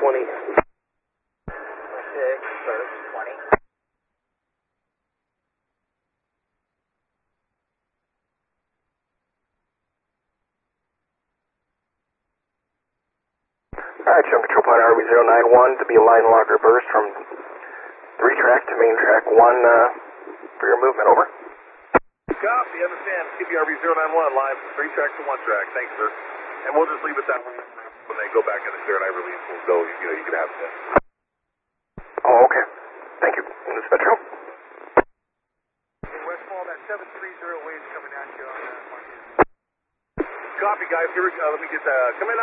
20. 6, first, 20. Alright, Jump Control Pilot RB091 to be a line locker burst from 3 track to main track 1 for your movement, over. Copy, understand. Keep the RB091 live from 3 track to 1 track. Thanks, sir. And we'll just leave it that way. When they go back in the clear and I release, we'll go, you can have it. Oh, okay. Thank you. And this Metro. Westfall, that 730 wave's coming at you on that market. Copy, guys. Here we go. Let me get come in.